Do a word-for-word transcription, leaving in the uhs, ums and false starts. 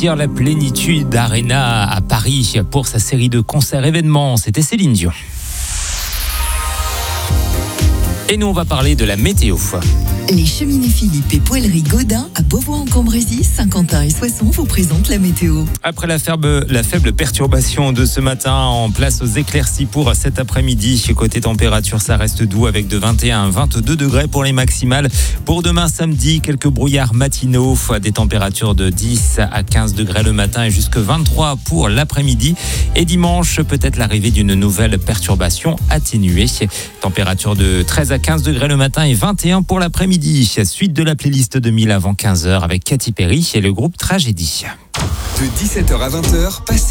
ressentir la plénitude Arena à Paris pour sa série de concerts événements. C'était Céline Dion. Et nous, on va parler de la météo. Les cheminées Philippe et Poêlerie Gaudin à Beauvoir-en-Cambrésis, Saint-Quentin et Soissons vous présentent la météo. Après la faible, la faible perturbation de ce matin, en place aux éclaircies pour cet après-midi. Côté température, ça reste doux avec de vingt et un à vingt-deux degrés pour les maximales. Pour demain samedi, quelques brouillards matinaux, des températures de dix à quinze degrés le matin et jusque vingt-trois pour l'après-midi. Et dimanche, peut-être l'arrivée d'une nouvelle perturbation atténuée. Température de treize à quinze degrés le matin et vingt et un pour l'après-midi. Suite de la playlist de mille avant quinze heures avec Katy Perry et le groupe Tragédie. De dix-sept heures à vingt heures, passez